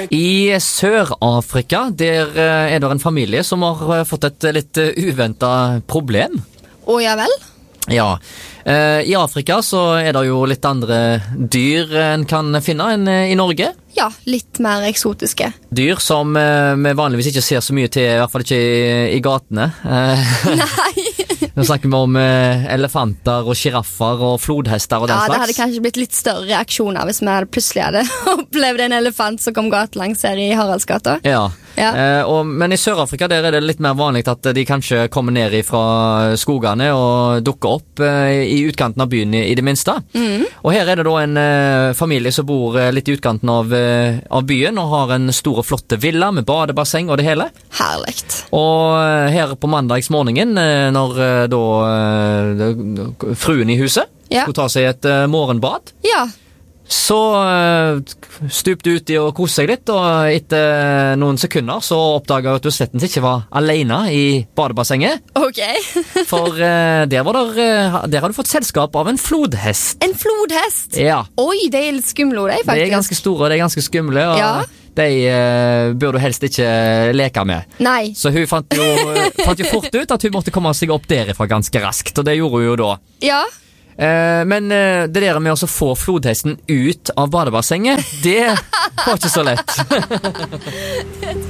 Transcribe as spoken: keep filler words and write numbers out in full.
I Sør-Afrika, der eh, er det en familie som har eh, fått et litt eh, uventet problem. Å ja vel? Ja, eh, i Afrika så er det jo litt andre dyr en kan finne enn eh, i Norge. Ja, litt mer eksotiske. Dyr som eh, vi vanligvis ikke ser så mye til, i hvert fall ikke i, i gatene. Eh, Nei! Nå snakker vi om eh, elefanter og giraffer og flodhester og den Ja, slags. det hadde kanskje blitt litt større reaksjoner hvis vi hadde plutselig hadde opplevd en elefant som kom gatelangs her i Haraldsgata. Ja, Ja. Eh, og, men i Sør-Afrika der er det litt mer vanlig at de kanskje kommer ned fra skogene og dukker opp eh, i utkanten av byen i, i det minste. Mm. Og her er det da en eh, familie som bor eh, litt i utkanten av, eh, av byen og har en stor og flott villa med badebasseng og det hele. Herligt. Og eh, her på mandagsmorgenen, eh, når eh, da eh, fruen i huset Ja. skulle ta seg et eh, morgenbad, Ja. så uh, stupte ut i å kose seg litt, og etter noen sekunder så oppdaget jeg at du slettens ikke var alene i badebassenget. Ok. For uh, der, var der, uh, der har du fått selskap av en flodhest. En flodhest. Ja, Oi, det er litt skumle, de, faktisk. de er ganske store og de er ganske skumle, og Ja. de uh, burde du helst ikke leke med. Nei. Så hun fant jo, fant jo fort ut at hun måtte komme seg opp derifra ganske raskt, og det gjorde hun jo da. Ja. Eh, men eh, det der med å få flodhesten ut av badebassenget, det var ikke så lett.